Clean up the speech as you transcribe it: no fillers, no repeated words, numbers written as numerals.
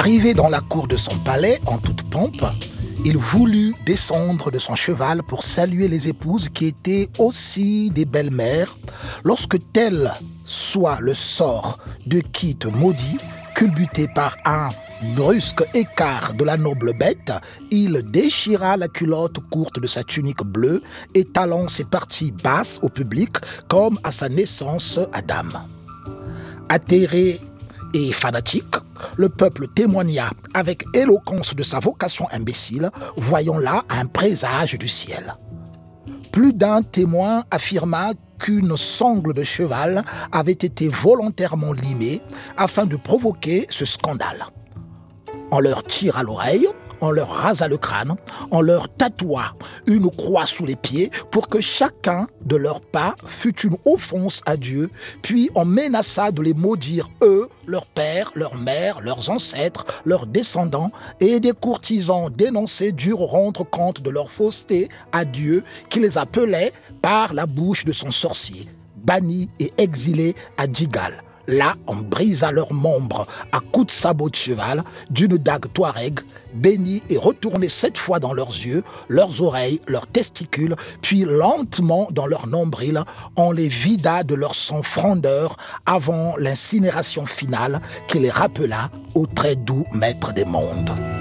Arrivé dans la cour de son palais en toute pompe, il voulut descendre de son cheval pour saluer les épouses qui étaient aussi des belles-mères, lorsque tel soit le sort de qui te maudit, culbuté par un brusque écart de la noble bête, il déchira la culotte courte de sa tunique bleue, étalant ses parties basses au public comme à sa naissance à dame. Atterré et fanatique, le peuple témoigna avec éloquence de sa vocation imbécile, voyant là un présage du ciel. Plus d'un témoin affirma qu'une sangle de cheval avait été volontairement limée afin de provoquer ce scandale. On leur tira l'oreille, on leur rasa le crâne, on leur tatoua une croix sous les pieds pour que chacun de leurs pas fût une offense à Dieu, puis on menaça de les maudire eux, leurs pères, leurs mères, leurs ancêtres, leurs descendants, et des courtisans dénoncés durent rendre compte de leur fausseté à Dieu qui les appelait par la bouche de son sorcier, bannis et exilés à Djigal. Là, on brisa leurs membres à coups de sabot de cheval, d'une dague touareg, bénis et retournés 7 fois dans leurs yeux, leurs oreilles, leurs testicules, puis lentement dans leur nombril, on les vida de leur sang frondeur avant l'incinération finale qui les rappela au très doux maître des mondes.